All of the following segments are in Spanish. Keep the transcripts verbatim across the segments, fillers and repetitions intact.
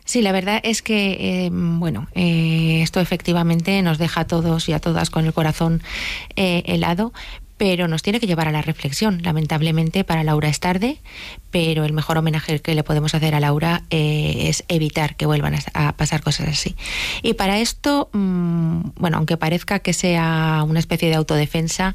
Sí, la verdad es que, eh, bueno, eh, esto efectivamente nos deja a todos y a todas con el corazón eh, helado, pero nos tiene que llevar a la reflexión. Lamentablemente para Laura es tarde, pero el mejor homenaje que le podemos hacer a Laura eh, es evitar que vuelvan a, a pasar cosas así. Y para esto, mmm, bueno, aunque parezca que sea una especie de autodefensa,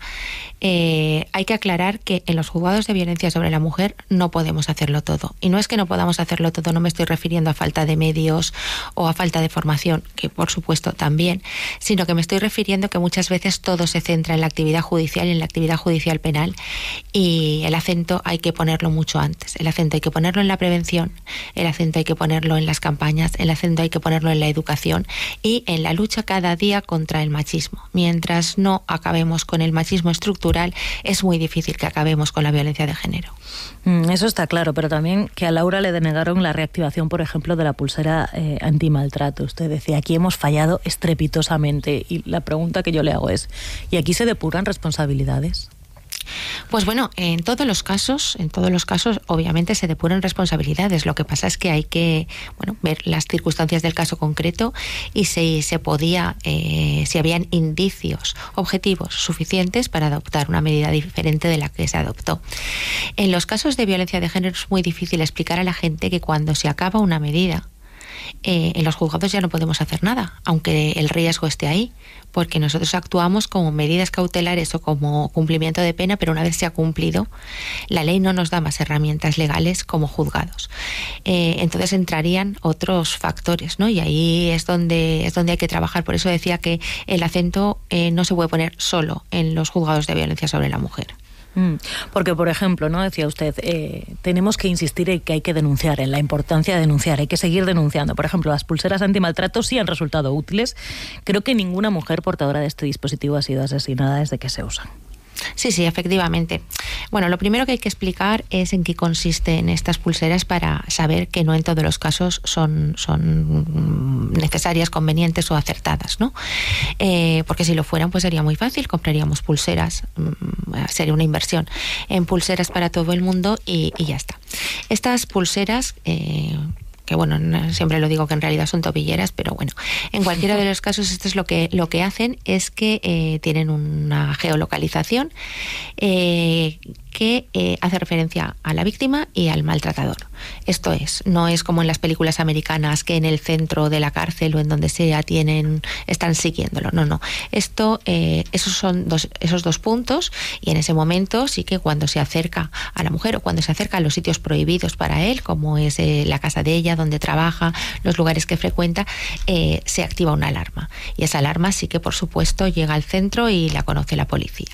eh, hay que aclarar que en los juzgados de violencia sobre la mujer no podemos hacerlo todo. Y no es que no podamos hacerlo todo, no me estoy refiriendo a falta de medios o a falta de formación, que por supuesto también, sino que me estoy refiriendo que muchas veces todo se centra en la actividad judicial y en la actividad judicial penal, y el acento hay que ponerlo mucho antes. El acento hay que ponerlo en la prevención, el acento hay que ponerlo en las campañas, el acento hay que ponerlo en la educación y en la lucha cada día contra el machismo. Mientras no acabemos con el machismo estructural, es muy difícil que acabemos con la violencia de género. Mm, eso está claro, pero también que a Laura le denegaron la reactivación, por ejemplo, de la pulsera eh, antimaltrato. Usted decía, aquí hemos fallado estrepitosamente, y la pregunta que yo le hago es, ¿y aquí se depuran responsabilidades? Pues bueno, en todos los casos, en todos los casos, obviamente se depuran responsabilidades. Lo que pasa es que hay que, bueno, ver las circunstancias del caso concreto y si se podía, eh, si habían indicios objetivos suficientes para adoptar una medida diferente de la que se adoptó. En los casos de violencia de género es muy difícil explicar a la gente que cuando se acaba una medida, eh, en los juzgados ya no podemos hacer nada, aunque el riesgo esté ahí, porque nosotros actuamos como medidas cautelares o como cumplimiento de pena, pero una vez se ha cumplido, la ley no nos da más herramientas legales como juzgados. Eh, entonces entrarían otros factores, ¿no? Y ahí es donde, es donde hay que trabajar. Por eso decía que el acento eh, no se puede poner solo en los juzgados de violencia sobre la mujer. Porque, por ejemplo, no decía usted, eh, tenemos que insistir en que hay que denunciar, en la importancia de denunciar, hay que seguir denunciando. Por ejemplo, las pulseras antimaltrato sí han resultado útiles. Creo que ninguna mujer portadora de este dispositivo ha sido asesinada desde que se usan. Sí, sí, efectivamente. Bueno, lo primero que hay que explicar es en qué consisten estas pulseras para saber que no en todos los casos son, son necesarias, convenientes o acertadas, ¿no? Eh, porque si lo fueran, pues sería muy fácil, compraríamos pulseras, sería una inversión en pulseras para todo el mundo y, y ya está. Estas pulseras... Eh, que bueno, siempre lo digo que en realidad son tobilleras, pero bueno, en cualquiera de los casos esto es lo que, lo que hacen es que eh, tienen una geolocalización eh, que eh, hace referencia a la víctima y al maltratador. Esto es, no es como en las películas americanas que en el centro de la cárcel o en donde sea tienen, están siguiéndolo, no, no. Esto, eh, esos son dos, esos dos puntos, y en ese momento sí que cuando se acerca a la mujer o cuando se acerca a los sitios prohibidos para él, como es eh, la casa de ella, donde trabaja, los lugares que frecuenta, eh, se activa una alarma. Y esa alarma sí que, por supuesto, llega al centro y la conoce la policía.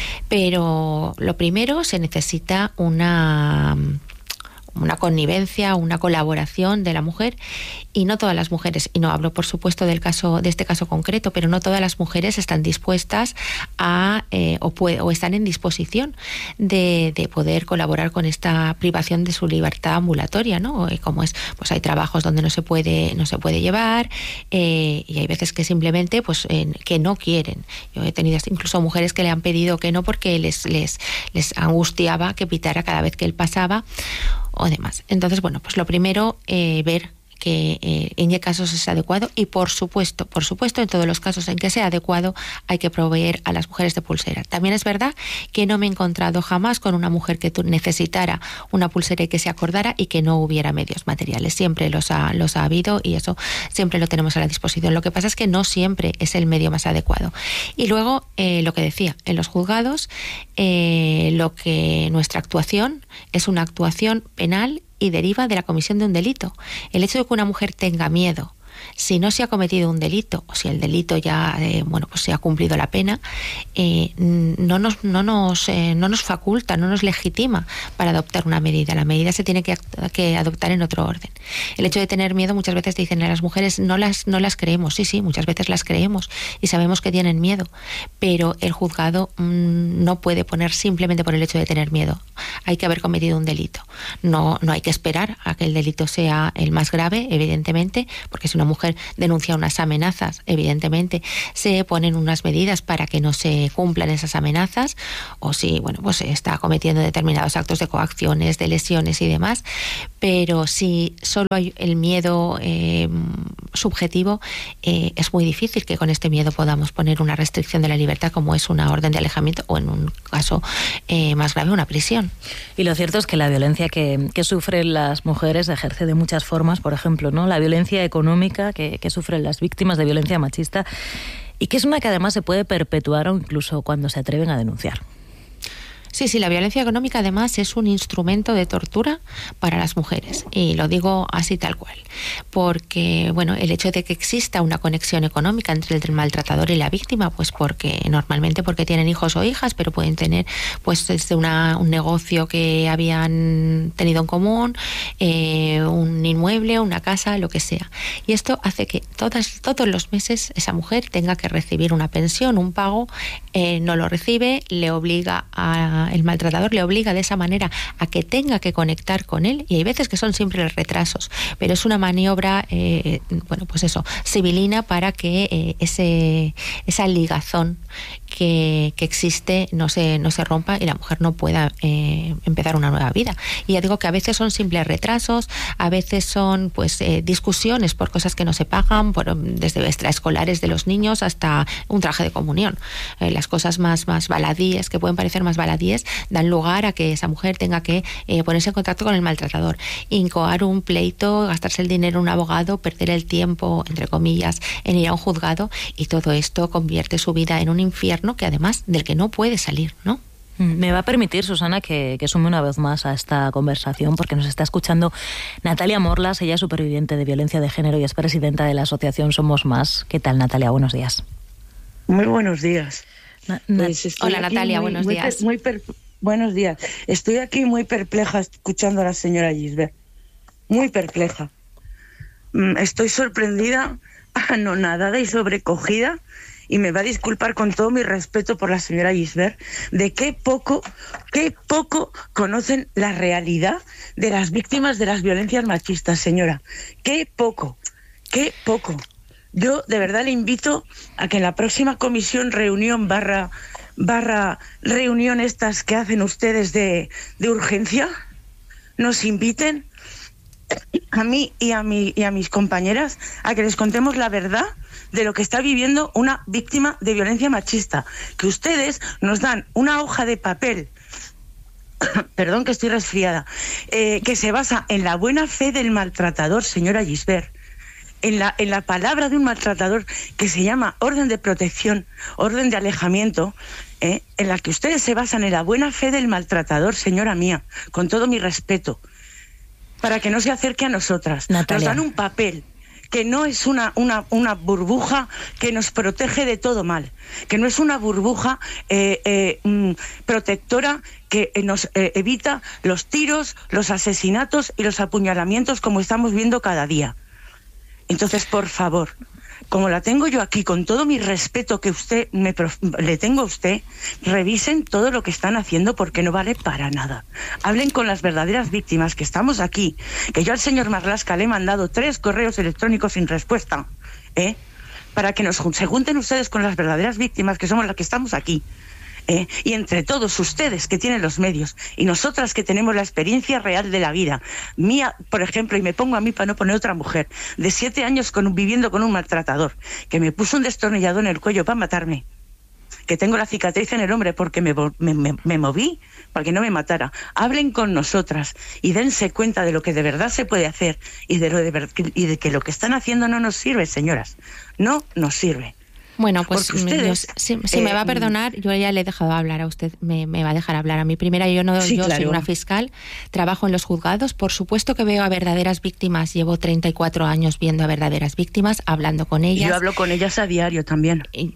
Pero lo primero, se necesita una... una connivencia, una colaboración de la mujer, y no todas las mujeres, y no hablo por supuesto del caso, de este caso concreto, pero no todas las mujeres están dispuestas a eh, o, puede, o están en disposición de, de poder colaborar con esta privación de su libertad ambulatoria, ¿no? Como es, pues hay trabajos donde no se puede, no se puede llevar, eh, y hay veces que simplemente pues eh, que no quieren. Yo he tenido incluso mujeres que le han pedido que no porque les, les, les angustiaba que pitara cada vez que él pasaba o demás. Entonces, bueno, pues lo primero, eh, ver que eh, en qué casos es adecuado, y por supuesto, por supuesto, en todos los casos en que sea adecuado hay que proveer a las mujeres de pulsera. También es verdad que no me he encontrado jamás con una mujer que necesitara una pulsera y que se acordara y que no hubiera medios materiales. Siempre los ha, los ha habido, y eso siempre lo tenemos a la disposición. Lo que pasa es que no siempre es el medio más adecuado. Y luego, eh, lo que decía, en los juzgados, eh, lo que nuestra actuación es una actuación penal y deriva de la comisión de un delito. El hecho de que una mujer tenga miedo, si no se ha cometido un delito, o si el delito ya eh, bueno, pues se ha cumplido la pena, eh, no nos, no nos, eh, no nos faculta, no nos legitima para adoptar una medida. La medida se tiene que, que adoptar en otro orden. El hecho de tener miedo, muchas veces dicen a las mujeres, no las, no las creemos. Sí, sí, muchas veces las creemos y sabemos que tienen miedo, pero el juzgado mmm, no puede poner simplemente por el hecho de tener miedo. Hay que haber cometido un delito. No, no hay que esperar a que el delito sea el más grave, evidentemente, porque si una mujer denuncia unas amenazas, evidentemente se ponen unas medidas para que no se cumplan esas amenazas, o si, bueno, pues se está cometiendo determinados actos de coacciones, de lesiones y demás, pero si solo hay el miedo eh, subjetivo, eh, es muy difícil que con este miedo podamos poner una restricción de la libertad como es una orden de alejamiento o en un caso eh, más grave una prisión. Y lo cierto es que la violencia que, que sufren las mujeres ejerce de muchas formas, por ejemplo, ¿no? La violencia económica que, que sufren las víctimas de violencia machista y que es una que además se puede perpetuar o incluso cuando se atreven a denunciar. Sí, sí, la violencia económica además es un instrumento de tortura para las mujeres, y lo digo así tal cual, porque bueno, el hecho de que exista una conexión económica entre el maltratador y la víctima, pues porque normalmente porque tienen hijos o hijas, pero pueden tener pues desde una, un negocio que habían tenido en común, eh, un inmueble, una casa, lo que sea, y esto hace que todas, todos los meses esa mujer tenga que recibir una pensión, un pago, eh, no lo recibe, le obliga a el maltratador le obliga de esa manera a que tenga que conectar con él, y hay veces que son siempre retrasos, pero es una maniobra, eh, bueno, pues eso, civilina para que eh, ese esa ligazón que, que existe no se, no se rompa y la mujer no pueda eh, empezar una nueva vida. Y ya digo que a veces son simples retrasos, a veces son pues eh, discusiones por cosas que no se pagan, por, desde extraescolares de los niños hasta un traje de comunión. Eh, las cosas más, más baladíes, que pueden parecer más baladíes, dan lugar a que esa mujer tenga que eh, ponerse en contacto con el maltratador, incoar un pleito, gastarse el dinero en un abogado, perder el tiempo, entre comillas, en ir a un juzgado, y todo esto convierte su vida en un infierno que además del que no puede salir, ¿no? Me va a permitir, Susana, que, que sume una vez más a esta conversación, porque nos está escuchando Natalia Morlas. Ella es superviviente de violencia de género y es presidenta de la asociación Somos Más. ¿Qué tal, Natalia? Buenos días. Muy buenos días. Na, na, pues Hola, Natalia, muy, buenos muy días. Per, muy per, buenos días. Estoy aquí muy perpleja escuchando a la señora Gisbert. Muy perpleja. Estoy sorprendida, anonadada y sobrecogida, y me va a disculpar con todo mi respeto por la señora Gisbert, de qué poco, qué poco conocen la realidad de las víctimas de las violencias machistas, señora. Qué poco, qué poco. Yo de verdad le invito a que en la próxima comisión, reunión, barra, barra reunión estas que hacen ustedes de, de urgencia, nos inviten a mí y a, mi, y a mis compañeras a que les contemos la verdad de lo que está viviendo una víctima de violencia machista, que ustedes nos dan una hoja de papel, perdón que estoy resfriada, eh, que se basa en la buena fe del maltratador, señora Gisbert, en la, en la palabra de un maltratador que se llama orden de protección, orden de alejamiento, eh, en la que ustedes se basan en la buena fe del maltratador, señora mía, con todo mi respeto, para que no se acerque a nosotras. Natalia. Nos dan un papel que no es una, una, una burbuja que nos protege de todo mal, que no es una burbuja eh, eh, mm, protectora que nos eh, evita los tiros, los asesinatos y los apuñalamientos como estamos viendo cada día. Entonces, por favor, como la tengo yo aquí, con todo mi respeto que usted me le tengo a usted, revisen todo lo que están haciendo, porque no vale para nada. Hablen con las verdaderas víctimas, que estamos aquí, que yo al señor Marlaska le he mandado tres correos electrónicos sin respuesta, ¿eh? Para que nos se junten ustedes con las verdaderas víctimas, que somos las que estamos aquí. Eh, y entre todos ustedes que tienen los medios y nosotras que tenemos la experiencia real de la vida mía, por ejemplo, y me pongo a mí para no poner otra mujer de siete años con, viviendo con un maltratador que me puso un destornillador en el cuello para matarme, que tengo la cicatriz en el hombro porque me, me, me, me moví para que no me matara. Hablen con nosotras y dense cuenta de lo que de verdad se puede hacer y de, lo de, ver, y de que lo que están haciendo no nos sirve, señoras, no nos sirve. Bueno, pues ustedes, yo, si, si eh, me va a perdonar, yo ya le he dejado hablar a usted, me, me va a dejar hablar a mí. Primera, yo no sí, yo claro. soy una fiscal, trabajo en los juzgados, por supuesto que veo a verdaderas víctimas, llevo treinta y cuatro años viendo a verdaderas víctimas, hablando con ellas. Yo hablo con ellas a diario también. Y,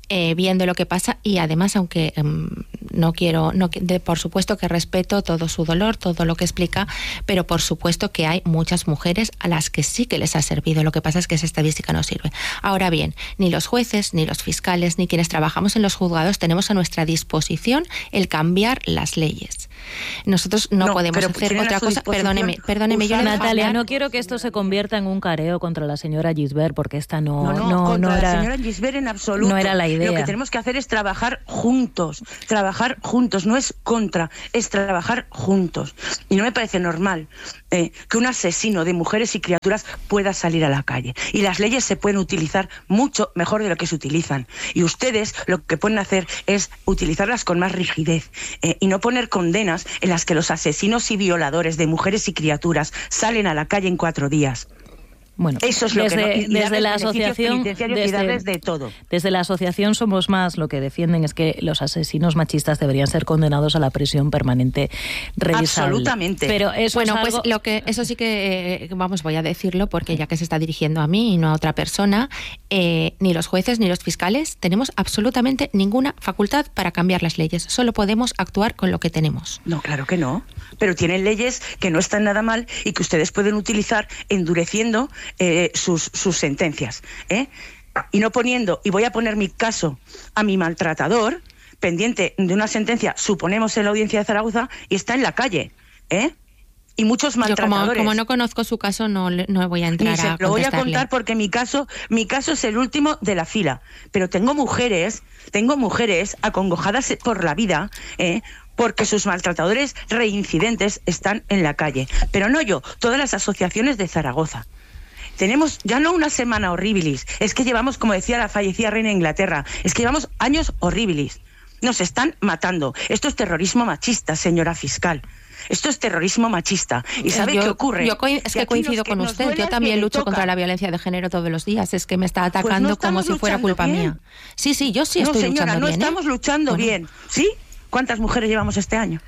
eh, viendo lo que pasa y además, aunque eh, no quiero, no, de, por supuesto que respeto todo su dolor, todo lo que explica, pero por supuesto que hay muchas mujeres a las que sí que les ha servido. Lo que pasa es que esa estadística no sirve. Ahora bien, ni los jueces, ni los fiscales, ni quienes trabajamos en los juzgados tenemos a nuestra disposición el cambiar las leyes. Nosotros no, no podemos hacer otra cosa. Perdóneme, perdóneme. Yo Natalia, no quiero que esto se convierta en un careo contra la señora Gisbert, porque esta no, no, no, no, contra no era, la señora Gisbert en absoluto. No era la idea. Lo que tenemos que hacer es trabajar juntos, trabajar juntos, no es contra, es trabajar juntos. Y no me parece normal eh, que un asesino de mujeres y criaturas pueda salir a la calle. Y las leyes se pueden utilizar mucho mejor de lo que se utilizan. Y ustedes lo que pueden hacer es utilizarlas con más rigidez eh, y no poner condenas en las que los asesinos y violadores de mujeres y criaturas salen a la calle en cuatro días. Bueno, eso es lo desde, que no, y, y desde la asociación desde, de todo. Desde la asociación Somos Más lo que defienden es que los asesinos machistas deberían ser condenados a la prisión permanente revisable. Absolutamente. Pero eso bueno, es algo... pues lo que eso sí que eh, vamos voy a decirlo porque ya que se está dirigiendo a mí y no a otra persona, eh, ni los jueces ni los fiscales tenemos absolutamente ninguna facultad para cambiar las leyes. Solo podemos actuar con lo que tenemos. No, claro que no. Pero tienen leyes que no están nada mal y que ustedes pueden utilizar endureciendo Eh, sus, sus sentencias, ¿eh? Y no poniendo, y voy a poner mi caso, a mi maltratador, pendiente de una sentencia, suponemos en la audiencia de Zaragoza, y está en la calle, ¿eh? Y muchos maltratadores. Yo como, como no conozco su caso, no, no voy a entrar Ni se a lo voy a contestarle. contar porque mi caso, mi caso es el último de la fila. Pero tengo mujeres, tengo mujeres acongojadas por la vida, ¿eh? Porque sus maltratadores reincidentes están en la calle. Pero no yo, todas las asociaciones de Zaragoza. Tenemos ya no una semana horribilis, es que llevamos, como decía la fallecida reina de Inglaterra, es que llevamos años horribilis. Nos están matando. Esto es terrorismo machista, señora fiscal. Esto es terrorismo machista. ¿Y sabe yo, qué ocurre? Yo co- es que coincido que con usted. Yo también lucho contra la violencia de género todos los días. Es que me está atacando pues no como si fuera culpa bien. mía. Sí, sí, yo sí no, estoy señora, luchando no bien. No estamos ¿eh? luchando bueno. bien. ¿Sí? ¿Cuántas mujeres llevamos este año?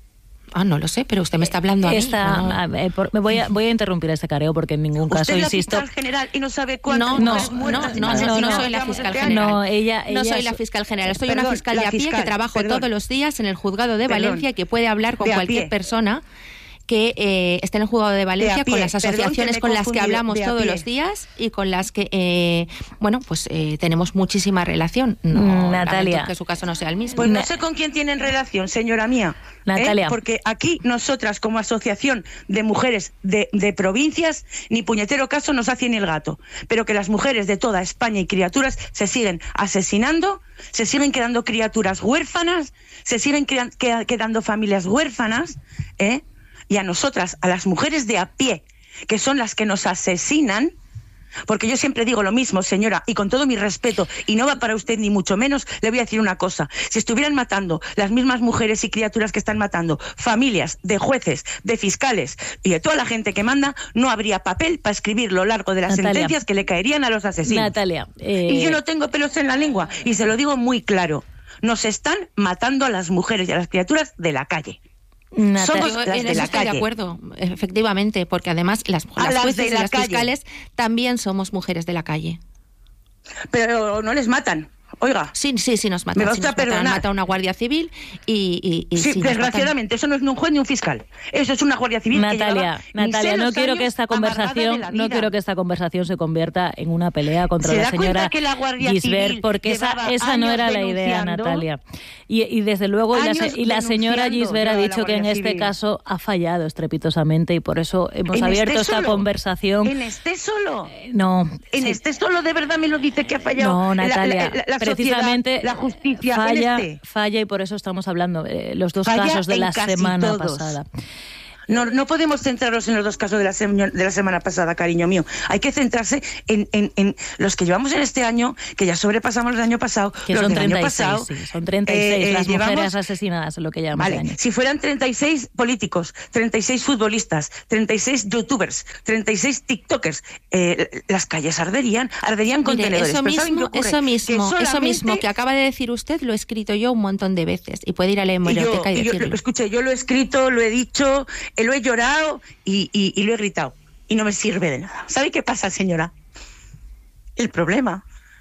Ah, no lo sé, pero usted me está hablando a Esta, mí. ¿no? eh, por, me voy a, voy a interrumpir este careo porque en ningún caso, ¿Usted es insisto... la fiscal general y no sabe cuántas no, mujeres no, muertas? No, no, no, no soy la fiscal general. No, ella, no ella soy la fiscal general. Soy perdón, una fiscal de a pie fiscal, que trabajo perdón. todos los días en el juzgado de Perdón. Valencia y que puede hablar con De a cualquier pie. persona que eh, esté en el juzgado de Valencia, De a pie. con las Perdón, asociaciones que me he con las que confundido. hablamos De a todos pie. los días y con las que, eh, bueno, pues eh, tenemos muchísima relación. No, Natalia. lamento que su caso no sea el mismo. Pues no sé con quién tienen relación, señora mía. Natalia. ¿eh? Porque aquí nosotras, como asociación de mujeres de, de provincias, ni puñetero caso nos hace ni el gato. Pero que las mujeres de toda España y criaturas se siguen asesinando, se siguen quedando criaturas huérfanas, se siguen quedan- queda- quedando familias huérfanas, ¿eh? Y a nosotras, a las mujeres de a pie, que son las que nos asesinan, porque yo siempre digo lo mismo, señora, y con todo mi respeto, y no va para usted ni mucho menos, le voy a decir una cosa. Si estuvieran matando las mismas mujeres y criaturas que están matando familias de jueces, de fiscales y de toda la gente que manda, no habría papel para escribir lo largo de las Natalia. sentencias que le caerían a los asesinos. Natalia, eh... Y yo no tengo pelos en la lengua, y se lo digo muy claro. Nos están matando a las mujeres y a las criaturas de la calle. Natalia. Somos Yo las en de eso la estoy calle. de acuerdo, efectivamente, porque además las, A las las jueces de y la las calle. fiscales también somos mujeres de la calle. Pero no les matan. Oiga. Sí, sí, sí nos matan. Me va sí usted nos a perdonar. matan. Mata una guardia civil y... y, y Sí, sí, nos desgraciadamente, eso no es ni un juez ni un fiscal. Eso es una guardia civil que Natalia, llevaba ni Natalia, sé no los quiero años que esta amargada conversación, de la no vida. quiero que esta conversación se convierta en una pelea contra ¿Se la da cuenta señora que la Guardia Gisbert, Civil porque esa, llevaba esa no años era la idea, denunciando? Natalia. Y, y desde luego, y la, se- Años y la señora denunciando Gisbert ha lleva la dicho que en Guardia este Civil. caso ha fallado estrepitosamente y por eso hemos ¿En abierto este esta solo? conversación. ¿En este solo? No, ¿En sí. este solo de verdad me lo dice que ha fallado? No, la- Natalia, la, la, la precisamente sociedad, la justicia, falla, en este. falla y por eso estamos hablando eh, los dos Falla casos de en la casi semana todos. pasada. No, no podemos centrarnos en los dos casos de la, sema- de la semana pasada, cariño mío. Hay que centrarse en, en, en los que llevamos en este año, que ya sobrepasamos el año pasado, Que los son del año treinta y seis, pasado. sí, son treinta y seis eh, eh, las mujeres llevamos- asesinadas, lo que llamamos Vale, de año. si fueran treinta y seis políticos, treinta y seis futbolistas, treinta y seis youtubers, treinta y seis tiktokers, eh, las calles arderían, arderían Mire, contenedores. eso Pero ¿saben qué mismo, ocurre? eso mismo, Que eso solamente- mismo que acaba de decir usted lo he escrito yo un montón de veces y puede ir a la Y yo, hemeroteca y, y yo, decirlo. escuche, yo lo he escrito, lo he dicho, eh, lo he llorado y, y, y lo he gritado. Y no me sirve de nada. ¿Sabe qué pasa, señora? El problema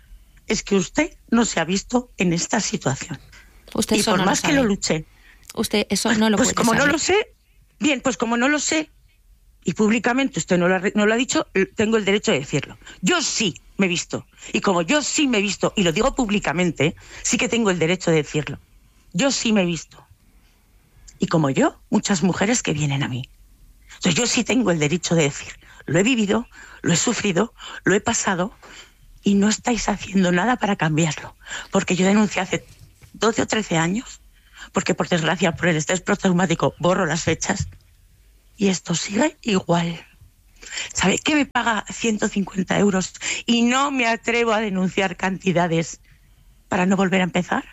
es que usted no se ha visto en esta situación. Usted y eso por no más lo que sabe. lo luché. Usted eso no lo pues puede como saber. no lo sé, bien, pues como no lo sé, y públicamente usted no lo, ha, no lo ha dicho, tengo el derecho de decirlo. Yo sí me he visto. Y como yo sí me he visto, y lo digo públicamente, sí que tengo el derecho de decirlo. Yo sí me he visto. Y como yo, muchas mujeres que vienen a mí. Entonces yo sí tengo el derecho de decir, lo he vivido, lo he sufrido, lo he pasado, y no estáis haciendo nada para cambiarlo. Porque yo denuncié hace doce o trece años, porque por desgracia, por el estrés postraumático, borro las fechas, y esto sigue igual. ¿Sabe qué me paga ciento cincuenta euros y no me atrevo a denunciar cantidades para no volver a empezar?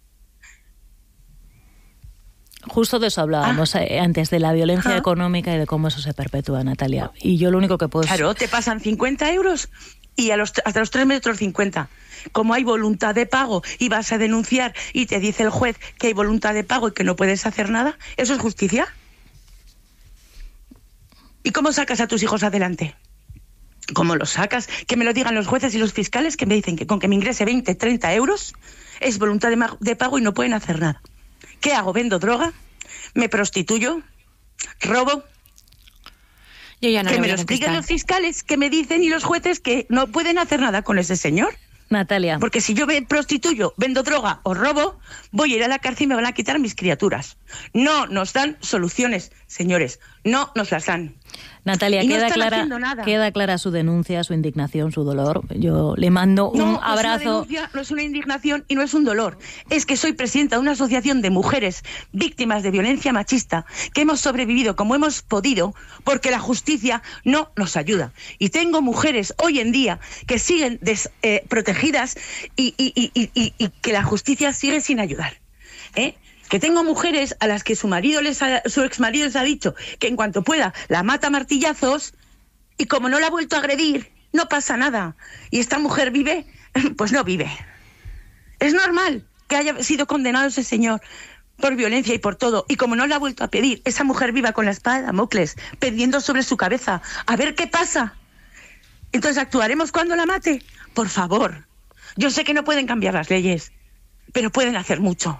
Justo de eso hablábamos ah. antes, de la violencia ah. económica y de cómo eso se perpetúa, Natalia. Y yo lo único que puedo... Claro, te pasan cincuenta euros y a los, hasta los tres metros cincuenta. Como hay voluntad de pago y vas a denunciar y te dice el juez que hay voluntad de pago y que no puedes hacer nada, ¿eso es justicia? ¿Y cómo sacas a tus hijos adelante? ¿Cómo los sacas? Que me lo digan los jueces y los fiscales, que me dicen que con que me ingrese veinte, treinta euros es voluntad de, de pago y no pueden hacer nada. ¿Qué hago? ¿Vendo droga? ¿Me prostituyo? ¿Robo? Yo ya no que le me voy lo a expliquen contestar. los fiscales, que me dicen, y los jueces, que no pueden hacer nada con ese señor. Natalia. Porque si yo me prostituyo, vendo droga o robo, voy a ir a la cárcel y me van a quitar mis criaturas. No nos dan soluciones, señores. No nos las dan. Natalia, y no queda, están clara, haciendo nada. queda clara su denuncia, su indignación, su dolor. Yo le mando un no, abrazo. No es una denuncia, no es una indignación y no es un dolor. Es que soy presidenta de una asociación de mujeres víctimas de violencia machista que hemos sobrevivido como hemos podido porque la justicia no nos ayuda. Y tengo mujeres hoy en día que siguen desprotegidas eh, y, y, y, y, y que la justicia sigue sin ayudar. ¿Eh? Que tengo mujeres a las que su marido les ha, su exmarido les ha dicho que en cuanto pueda la mata a martillazos y como no la ha vuelto a agredir, no pasa nada. Y esta mujer vive, pues no vive. Es normal que haya sido condenado ese señor por violencia y por todo. Y como no la ha vuelto a pedir, esa mujer viva con la espada de Damocles pendiendo sobre su cabeza. A ver qué pasa. Entonces, ¿actuaremos cuando la mate? Por favor. Yo sé que no pueden cambiar las leyes, pero pueden hacer mucho.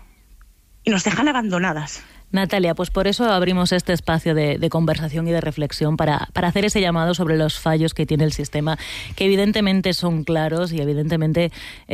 Y nos dejan abandonadas. Natalia, pues por eso abrimos este espacio de, de conversación y de reflexión para, para hacer ese llamado sobre los fallos que tiene el sistema, que evidentemente son claros y evidentemente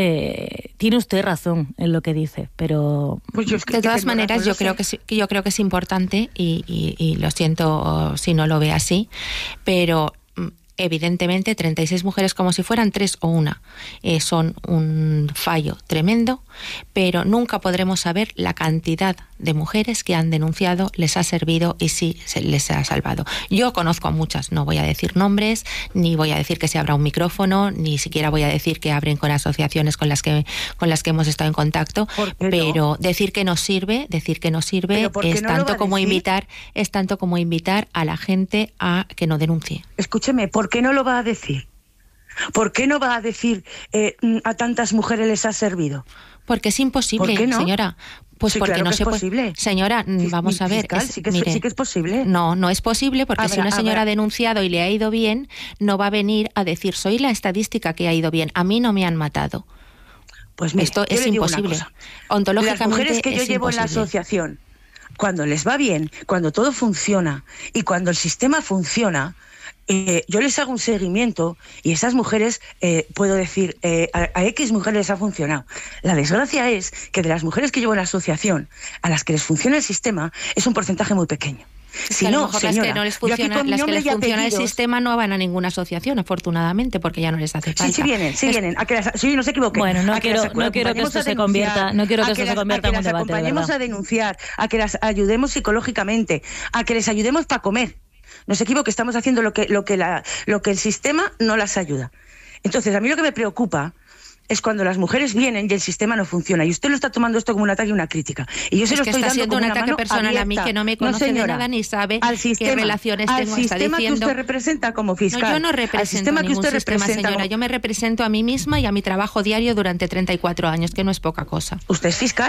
eh, tiene usted razón en lo que dice, pero... Pues yo es que de todas maneras yo creo, que, yo creo que es importante y, y, y lo siento si no lo ve así, pero... Evidentemente, treinta y seis mujeres como si fueran tres o una. Eh, son un fallo tremendo, pero nunca podremos saber la cantidad de mujeres que han denunciado, les ha servido y sí se les ha salvado. Yo conozco a muchas, no voy a decir nombres, ni voy a decir que se abra un micrófono, ni siquiera voy a decir que abren con asociaciones con las que con las que hemos estado en contacto, pero no? decir que nos sirve, decir que nos sirve es no tanto como decir? invitar, es tanto como invitar a la gente a que no denuncie. Escúcheme, ¿por qué no lo va a decir? ¿Por qué no va a decir eh, a tantas mujeres les ha servido? Porque es imposible, ¿Por qué no? señora. Pues sí, porque claro no que se es puede. Posible. Señora, vamos a ver. Fiscal, Es, sí, que es, mire, sí que es posible. No, no es posible porque habrá, si una señora habrá. ha denunciado y le ha ido bien, no va a venir a decir soy la estadística que ha ido bien. A mí no me han matado. Pues mire, esto es imposible. Ontológicamente las mujeres que yo es llevo imposible. en la asociación, cuando les va bien, cuando todo funciona y cuando el sistema funciona. Eh, yo les hago un seguimiento y esas mujeres, eh, puedo decir, eh, a, a X mujeres les ha funcionado. La desgracia es que de las mujeres que llevo en la asociación, a las que les funciona el sistema, es un porcentaje muy pequeño. Es si que no, a lo mejor señora, las que no les funciona, las que les funciona el sistema no van a ninguna asociación, afortunadamente, porque ya no les hace falta. Sí, sí vienen, sí es... vienen. A que las, sí, no se equivoquen. Bueno, no a quiero, que no quiero que esto se convierta, no quiero que esto se convierta en un debate, de verdad. A que las acompañemos a denunciar, a que las ayudemos psicológicamente, a que les ayudemos para comer. No se equivoque, estamos haciendo lo que, lo, que la, lo que el sistema no las ayuda. Entonces, a mí lo que me preocupa es cuando las mujeres vienen y el sistema no funciona. Y usted lo está tomando esto como un ataque y una crítica. Y yo se es lo que estoy está dando siendo como un una ataque mano personal abierta. a mí que no me conoce no, señora, de nada ni sabe al sistema, qué relaciones al tengo. Está sistema diciendo... que usted representa como fiscal. No, yo no represento al sistema ningún que usted sistema, representa señora. como... Yo me represento a mí misma y a mi trabajo diario durante treinta y cuatro años, que no es poca cosa. Usted es fiscal.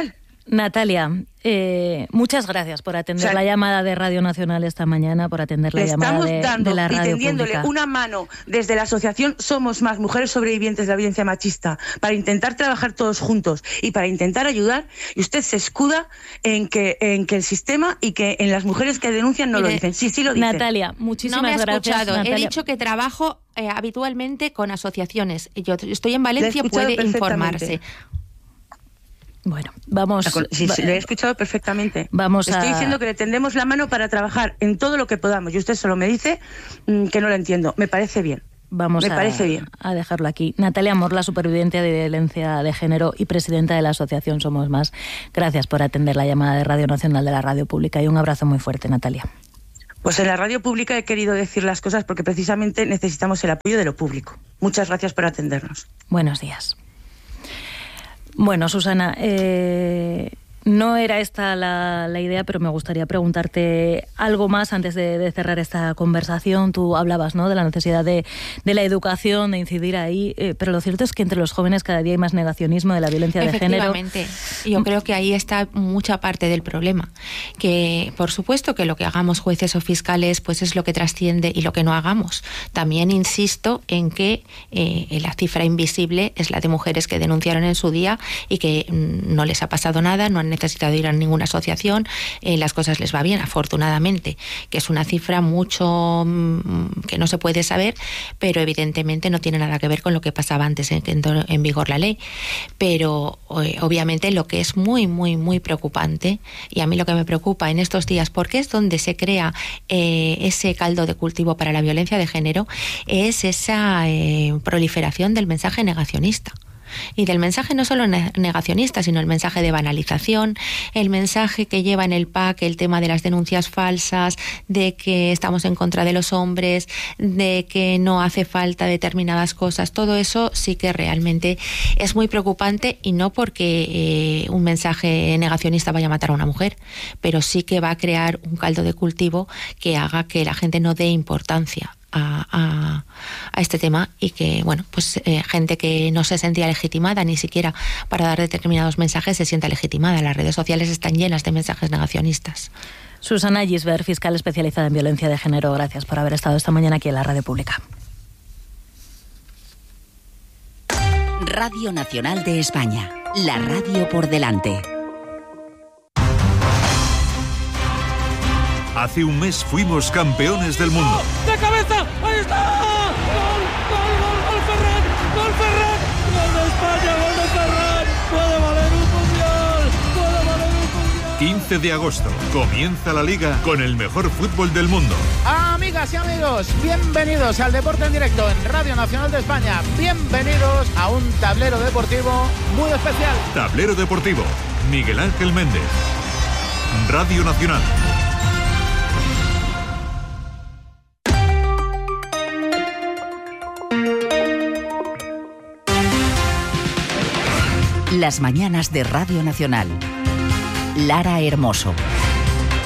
Natalia, eh, muchas gracias por atender o sea, la llamada de Radio Nacional esta mañana, por atender la llamada de, dando de la radio y tendiéndole pública. Una mano desde la asociación Somos Más, Mujeres Sobrevivientes de la Violencia Machista, para intentar trabajar todos juntos y para intentar ayudar, y usted se escuda en que, en que el sistema y que en las mujeres que denuncian no Mire, lo dicen. Sí, sí lo dicen. Natalia, muchísimas no me ha gracias. Escuchado. Natalia. He dicho que trabajo eh, habitualmente con asociaciones. Yo estoy en Valencia, puede informarse. Bueno, vamos... Sí, sí, le he escuchado perfectamente. Vamos Estoy a... diciendo que le tendemos la mano para trabajar en todo lo que podamos. Y usted solo me dice mmm, que no lo entiendo. Me parece bien. Vamos me a, parece bien. a dejarlo aquí. Natalia Morla, superviviente de violencia de género y presidenta de la asociación Somos Más. Gracias por atender la llamada de Radio Nacional de la Radio Pública y un abrazo muy fuerte, Natalia. Pues en la radio pública he querido decir las cosas porque precisamente necesitamos el apoyo de lo público. Muchas gracias por atendernos. Buenos días. Bueno, Susana, eh, no era esta la, la idea, pero me gustaría preguntarte algo más antes de, de cerrar esta conversación. Tú hablabas, ¿no?, de la necesidad de, de la educación, de incidir ahí, eh, pero lo cierto es que entre los jóvenes cada día hay más negacionismo de la violencia de género. Efectivamente. Yo creo que ahí está mucha parte del problema. Que, por supuesto, que lo que hagamos jueces o fiscales pues es lo que trasciende y lo que no hagamos. También insisto en que eh, la cifra invisible es la de mujeres que denunciaron en su día y que mm, no les ha pasado nada, no han necesitado ir a ninguna asociación, eh, las cosas les va bien, afortunadamente, que es una cifra mucho mmm, que no se puede saber, pero evidentemente no tiene nada que ver con lo que pasaba antes en, en, en vigor la ley. Pero eh, obviamente lo que es muy, muy, muy preocupante, y a mí lo que me preocupa en estos días, porque es donde se crea eh, ese caldo de cultivo para la violencia de género, es esa eh, proliferación del mensaje negacionista. Y del mensaje no solo negacionista, sino el mensaje de banalización, el mensaje que lleva en el pack el tema de las denuncias falsas, de que estamos en contra de los hombres, de que no hace falta determinadas cosas. Todo eso sí que realmente es muy preocupante, y no porque eh, un mensaje negacionista vaya a matar a una mujer, pero sí que va a crear un caldo de cultivo que haga que la gente no dé importancia A, a, a este tema, y que, bueno, pues eh, gente que no se sentía legitimada ni siquiera para dar determinados mensajes se sienta legitimada. Las redes sociales están llenas de mensajes negacionistas. Susana Gisbert, fiscal especializada en violencia de género, gracias por haber estado esta mañana aquí en la Radio Pública. Radio Nacional de España, la radio por delante. Hace un mes fuimos campeones del mundo. ¡De cabeza! ¡Ahí está! ¡Gol, gol, gol, gol Ferran! ¡Gol Ferran! ¡Gol de España, gol de Ferran! ¡Puede valer un mundial! ¡Puede valer un mundial! quince de agosto, comienza la Liga con el mejor fútbol del mundo. Amigas y amigos, bienvenidos al Deporte en Directo en Radio Nacional de España. Bienvenidos a un tablero deportivo muy especial. Tablero deportivo, Miguel Ángel Méndez. Radio Nacional. Las mañanas de Radio Nacional. Lara Hermoso.